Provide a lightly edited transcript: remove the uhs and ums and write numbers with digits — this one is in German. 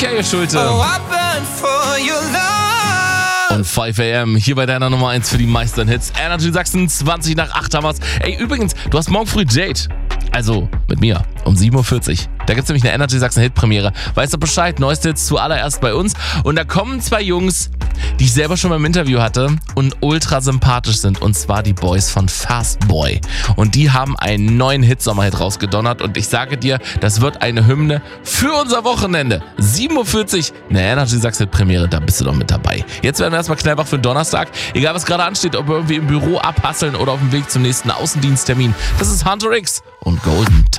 Michael Schulte. Und 5 AM hier bei deiner Nummer 1 für die meisten Hits. Energy Sachsen, 20 nach 8 haben wir's. Ey, übrigens, du hast morgen früh Jade. Also mit mir um 7.40 Uhr. Da gibt's nämlich eine Energy Sachsen Hit-Premiere. Weißt du Bescheid? Neueste Hits zuallererst bei uns. Und da kommen zwei Jungs, die ich selber schon mal im Interview hatte und ultra sympathisch sind. Und zwar die Boys von Fast Boy. Und die haben einen neuen Hit-Sommerhit rausgedonnert. Und ich sage dir, das wird eine Hymne für unser Wochenende. 7.40 Uhr, eine Energy Sachsen Hit-Premiere. Da bist du doch mit dabei. Jetzt werden wir erstmal knallwach für den Donnerstag. Egal was gerade ansteht, ob wir irgendwie im Büro abhasseln oder auf dem Weg zum nächsten Außendiensttermin. Das ist Hunter X und Golden.